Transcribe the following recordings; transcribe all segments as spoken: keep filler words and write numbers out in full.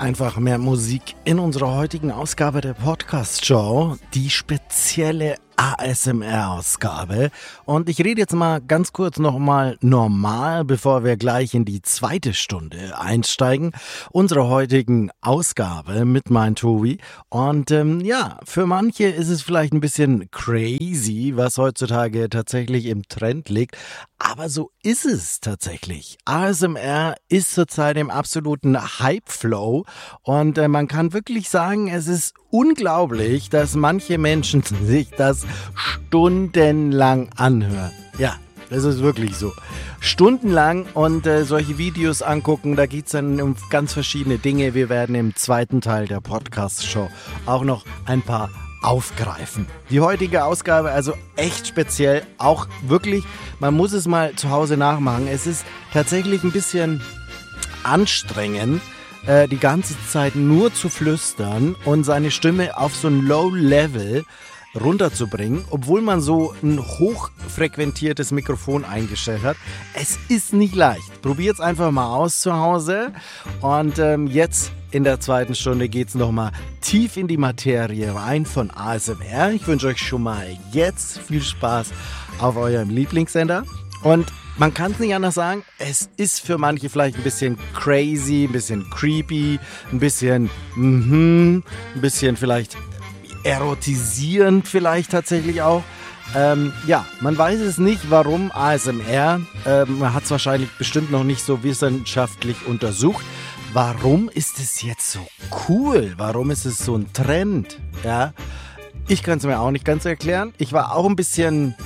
einfach mehr Musik in unserer heutigen Ausgabe der Podcast-Show, die spezielle A S M R-Ausgabe. Und ich rede jetzt mal ganz kurz nochmal normal, bevor wir gleich in die zweite Stunde einsteigen, unserer heutigen Ausgabe mit mein Tobi. Und ähm, ja, für manche ist es vielleicht ein bisschen crazy, was heutzutage tatsächlich im Trend liegt. Aber so ist es tatsächlich. A S M R ist zurzeit im absoluten Hype-Flow und äh, man kann wirklich sagen, es ist unglaublich, dass manche Menschen sich das stundenlang anhören. Ja, das ist wirklich so. Stundenlang und äh, solche Videos angucken, da geht es dann um ganz verschiedene Dinge. Wir werden im zweiten Teil der Podcast-Show auch noch ein paar aufgreifen. Die heutige Ausgabe also echt speziell, auch wirklich, man muss es mal zu Hause nachmachen. Es ist tatsächlich ein bisschen anstrengend, äh, die ganze Zeit nur zu flüstern und seine Stimme auf so ein Low-Level runterzubringen, obwohl man so ein hochfrequentiertes Mikrofon eingestellt hat. Es ist nicht leicht. Probiert es einfach mal aus zu Hause. Und ähm, jetzt in der zweiten Stunde geht es nochmal tief in die Materie rein von A S M R. Ich wünsche euch schon mal jetzt viel Spaß auf eurem Lieblingssender. Und man kann es nicht anders sagen, es ist für manche vielleicht ein bisschen crazy, ein bisschen creepy, ein bisschen, mhm, ein bisschen vielleicht erotisierend vielleicht tatsächlich auch. Ähm, ja, man weiß es nicht, warum A S M R. Ähm, man hat es wahrscheinlich bestimmt noch nicht so wissenschaftlich untersucht. Warum ist es jetzt so cool? Warum ist es so ein Trend? Ja, ich kann es mir auch nicht ganz erklären. Ich war auch ein bisschen,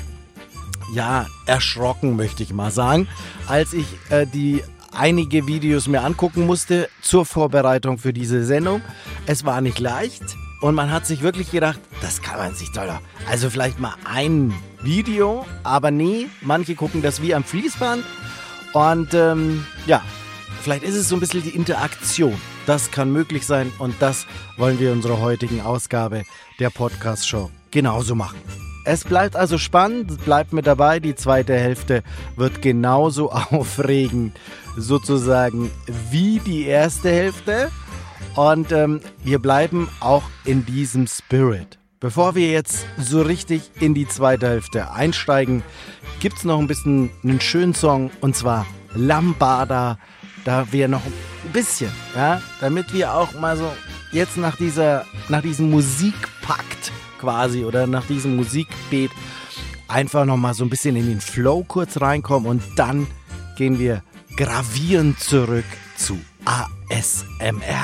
ja, erschrocken, möchte ich mal sagen, als ich äh, die einige Videos mir angucken musste zur Vorbereitung für diese Sendung. Es war nicht leicht. Und man hat sich wirklich gedacht, das kann man sich doch. Also vielleicht mal ein Video, aber nee, manche gucken das wie am Fließband. Und ähm, ja, vielleicht ist es so ein bisschen die Interaktion. Das kann möglich sein und das wollen wir in unserer heutigen Ausgabe der Podcast-Show genauso machen. Es bleibt also spannend, bleibt mit dabei. Die zweite Hälfte wird genauso aufregend sozusagen wie die erste Hälfte. Und ähm, wir bleiben auch in diesem Spirit. Bevor wir jetzt so richtig in die zweite Hälfte einsteigen, gibt es noch ein bisschen einen schönen Song, und zwar Lambada. Da wir noch ein bisschen, ja, damit wir auch mal so jetzt nach dieser, nach diesem Musikpakt quasi oder nach diesem Musikbeat einfach noch mal so ein bisschen in den Flow kurz reinkommen und dann gehen wir gravierend zurück zu A S M R.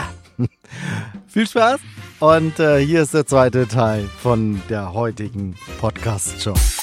Viel Spaß und äh, hier ist der zweite Teil von der heutigen Podcast-Show.